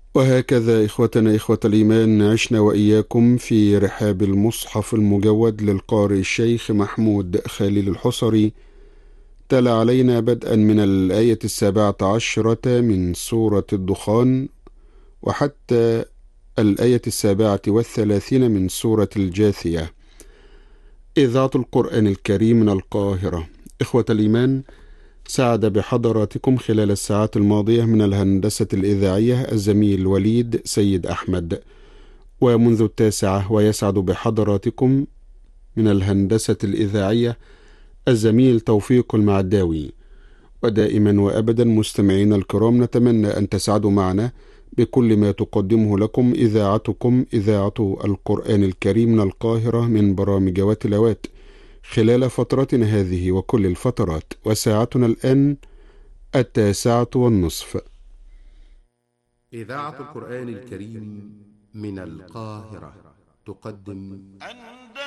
وهكذا إخوتنا إخوة الإيمان عشنا وإياكم في رحاب المصحف المجود للقارئ الشيخ محمود خليل الحصري. تلا علينا بدءا من الآية 17 من سورة الدخان وحتى الآية 37 من سورة الجاثية. إذاعة القرآن الكريم من القاهرة. إخوة الإيمان، ساعد بحضراتكم خلال الساعات الماضية من الهندسة الإذاعية الزميل وليد سيد أحمد، ومنذ 9 ويسعد بحضراتكم من الهندسة الإذاعية الزميل توفيق المعداوي. ودائما وأبدا مستمعين الكرام، نتمنى أن تسعدوا معنا بكل ما تقدمه لكم إذاعتكم إذاعة القرآن الكريم من القاهرة من برامج وتلاوات خلال فترتنا هذه وكل الفترات. وساعتنا الآن 9:30. إذاعة القرآن الكريم من القاهرة تقدم